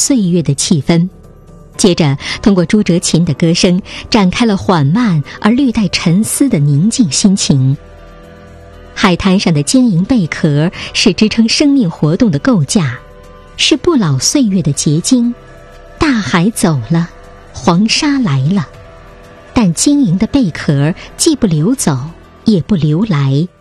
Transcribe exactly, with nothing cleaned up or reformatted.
岁月的气氛。接着通过朱哲琴的歌声，展开了缓慢而略带沉思的宁静心情。海滩上的坚莹贝壳是支撑生命活动的构架，是不老岁月的结晶。大海走了，黄沙来了，但晶莹的贝壳既不流走，也不流来，